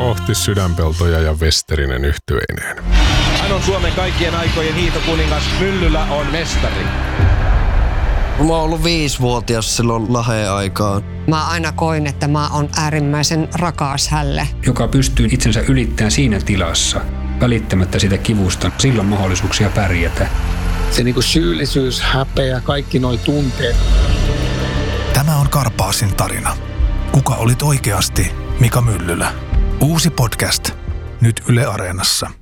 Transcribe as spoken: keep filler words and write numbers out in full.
kohti Sydänpeltoja ja Westerinen yhtyeineen. Hän on Suomen kaikkien aikojen hiihtokuningas. Myllylä on mestari. Mä oon ollut viisivuotias silloin Laheen aikaan. Mä aina koin, että mä oon äärimmäisen rakas hälle. Joka pystyy itsensä ylittämään siinä tilassa, välittämättä sitä kivusta. Sillä on mahdollisuuksia pärjätä. Se niinku syyllisyys, häpeä, kaikki noi tunteet. Tämä on Karpaasin tarina. Kuka olit oikeasti Mika Myllylä? Uusi podcast. Nyt Yle Areenassa.